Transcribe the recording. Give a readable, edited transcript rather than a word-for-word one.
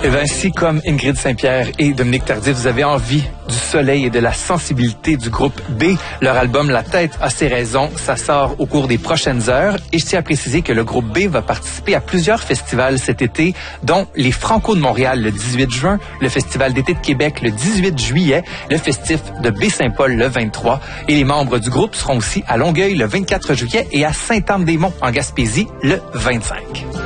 Eh bien, si comme Ingrid Saint-Pierre et Dominique Tardif, vous avez envie du soleil et de la sensibilité du groupe B, leur album La Tête a ses raisons, ça sort au cours des prochaines heures. Et je tiens à préciser que le groupe B va participer à plusieurs festivals cet été, dont les Franco de Montréal le 18 juin, le Festival d'été de Québec le 18 juillet, le Festif de Baie-Saint-Paul le 23. Et les membres du groupe seront aussi à Longueuil le 24 juillet et à Sainte-Anne-des-Monts en Gaspésie le 25.